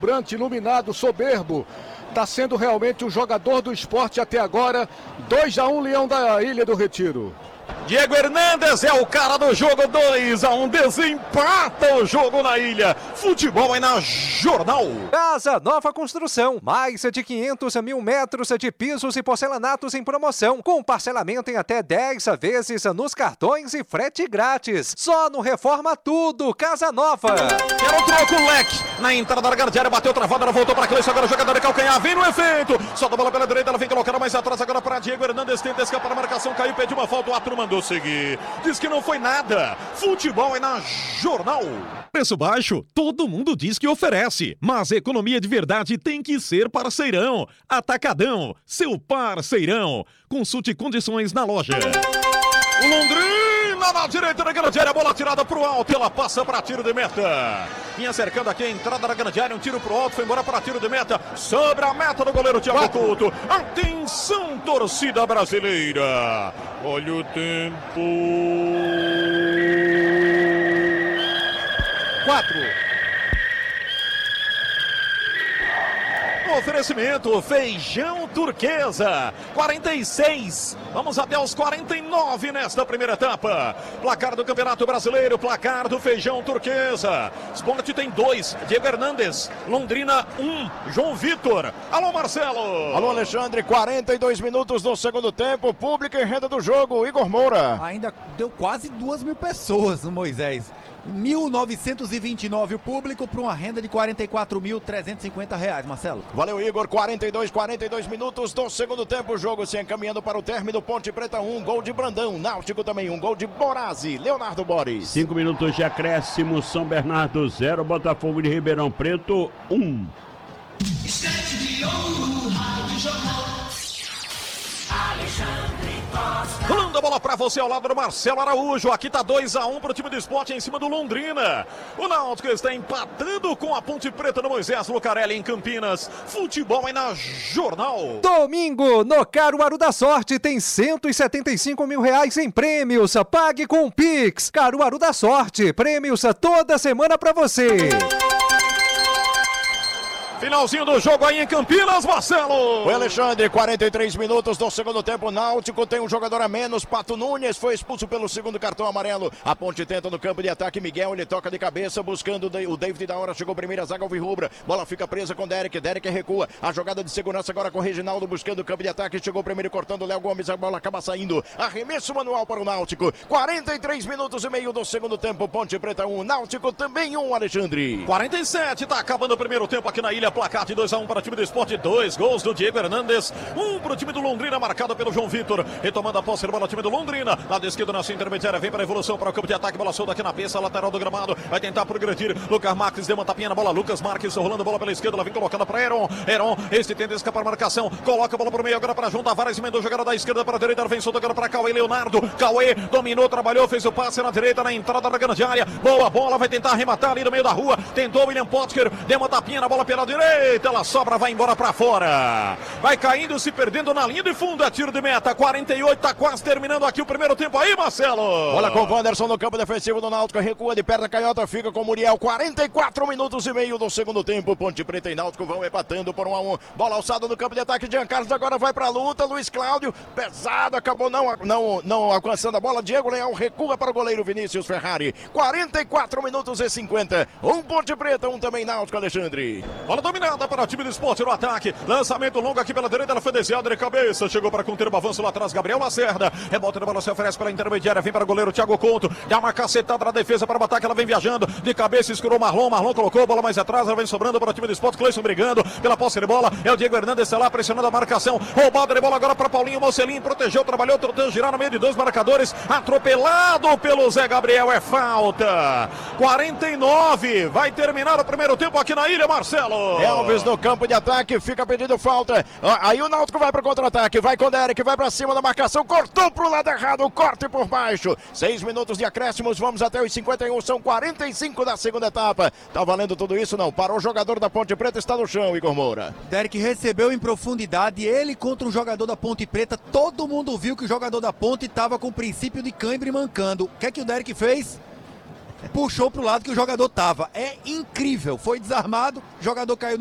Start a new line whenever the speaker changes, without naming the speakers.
Brante, iluminado, soberbo, está sendo realmente o jogador do esporte até agora. 2-1, Leão da Ilha do Retiro.
Diego Hernandes é o cara do jogo. 2-1, desempata o jogo na ilha. Futebol é na Jornal.
Casa Nova Construção, mais de 500 mil metros de pisos e porcelanatos em promoção, com parcelamento em até 10 vezes nos cartões e frete grátis. Só no Reforma Tudo, Casa Nova.
Era o troco, leque. Na entrada da grande área, bateu travada, ela voltou para Cleiton, agora o jogador de calcanhar, vem no efeito. Solta a bola pela direita, ela vem colocando mais atrás agora para Diego Hernandes, tenta escapar a marcação, caiu, pediu uma falta, o árbitro mandou seguir. Diz que não foi nada. Futebol é na Jornal.
Preço baixo, todo mundo diz que oferece, mas economia de verdade tem que ser parceirão. Atacadão, seu parceirão. Consulte condições na loja.
O Londrina na direita da grande área, bola tirada pro alto, ela passa para tiro de meta. Vinha cercando aqui a entrada da grande área, um tiro pro alto, foi embora para tiro de meta, sobre a meta do goleiro Thiago Couto. Atenção, torcida brasileira. Olha o tempo.
4.
Oferecimento Feijão Turquesa, 46, vamos até os 49 nesta primeira etapa. Placar do Campeonato Brasileiro, placar do Feijão Turquesa. Sport tem 2, Diego Hernandes. Londrina 1, João Vitor. Alô, Marcelo.
Alô, Alexandre, 42 minutos no segundo tempo. Público e renda do jogo, Igor Moura.
Ainda deu quase 2.000 pessoas no Moisés. 1.929 o público para uma renda de R$ 44.350, Marcelo.
Valeu, Igor. 42 minutos do segundo tempo. O jogo se encaminhando para o término. Ponte Preta 1, gol de Brandão. Náutico também, um gol de Borazzi. Leonardo Boris.
5 minutos de acréscimo. São Bernardo 0, Botafogo de Ribeirão Preto 1.
Rolando a bola pra você ao lado do Marcelo Araújo. Aqui tá 2-1 pro time do Sport em cima do Londrina. O Náutico está empatando com a Ponte Preta no Moisés Lucarelli em Campinas. Futebol é na Jornal.
Domingo, no Caruaru da Sorte, tem R$175 mil em prêmios. Pague com o Pix. Caruaru da Sorte, prêmios toda semana pra você.
Finalzinho do jogo aí em Campinas, Marcelo.
O Alexandre, 43 minutos do segundo tempo. Náutico tem um jogador a menos. Pato Nunes foi expulso pelo segundo cartão amarelo. A Ponte tenta no campo de ataque. Miguel, ele toca de cabeça, buscando o David da hora. Chegou primeiro a zaga alvirrubra. Bola fica presa com Derek. Derek recua. A jogada de segurança agora com o Reginaldo, buscando o campo de ataque. Chegou primeiro cortando o Léo Gomes. A bola acaba saindo. Arremesso manual para o Náutico. 43 minutos e meio do segundo tempo. Ponte Preta 1, Náutico também 1, Alexandre.
47, tá acabando o primeiro tempo aqui na ilha. Placar de 2-1 para o time do Sport, 2 gols do Diego Hernandes, 1 para o time do Londrina, marcado pelo João Vitor. Retomando a posse de bola, o time do Londrina, lado esquerdo na sua intermediária, vem para a evolução para o campo de ataque, bola solta aqui na pista, lateral do gramado, vai tentar progredir, Lucas Marques deu uma tapinha na bola, Lucas Marques rolando a bola pela esquerda, ela vem colocando para Heron, este tenta escapar a marcação, coloca a bola para o meio agora para João Tavares, emendou jogada da esquerda para a direita, vem solta agora para Cauê Leonardo, Cauê dominou, trabalhou, fez o passe na direita, na entrada da grande área, boa bola, vai tentar arrematar ali no meio da rua, tentou William Potker, deu uma tapinha na bola pela direita, ela sobra, vai embora pra fora, vai caindo, se perdendo na linha de fundo, é tiro de meta, 48, tá quase terminando aqui o primeiro tempo aí, Marcelo.
Bola com o Wanderson no campo defensivo do Náutico, recua de perna canhota, fica com o Muriel, 44 minutos e meio do segundo tempo, Ponte Preta e Náutico vão empatando por 1-1, bola alçada no campo de ataque, Jean Carlos agora vai pra luta, Luiz Cláudio, pesado, acabou não alcançando a bola, Diego Leão recua para o goleiro Vinícius Ferrari, 44 minutos e 50, Ponte Preta, também Náutico, Alexandre.
Bola dominada para o time do Sport no ataque, lançamento longo aqui pela direita, ela foi desviada de cabeça, chegou para conter o avanço lá atrás, Gabriel Lacerda, rebota de bola, se oferece pela intermediária, vem para o goleiro Thiago Couto, dá uma cacetada na defesa para o ataque, ela vem viajando, de cabeça escurou Marlon colocou a bola mais atrás, ela vem sobrando para o time do Sport, Cleison brigando pela posse de bola, é o Diego Hernandes, está lá pressionando a marcação, roubada de bola agora para Paulinho Mocelin, protegeu, trabalhou, tentou girar no meio de dois marcadores, atropelado pelo Zé Gabriel, é falta, 49, vai terminar o primeiro tempo aqui na ilha, Marcelo.
Elvis no campo de ataque, fica pedindo falta, aí o Náutico vai para o contra-ataque, vai com o Derek, vai para cima da marcação, cortou para o lado errado, corte por baixo, 6 minutos de acréscimos, vamos até os 51, são 45 da segunda etapa, tá valendo tudo isso não, parou o jogador da Ponte Preta, está no chão, Igor Moura.
Derek recebeu em profundidade, ele contra o jogador da Ponte Preta, todo mundo viu que o jogador da Ponte estava com o princípio de cãibra e mancando, o que é que o Derek fez? puxou pro lado que o jogador tava. É incrível, foi desarmado, o jogador caiu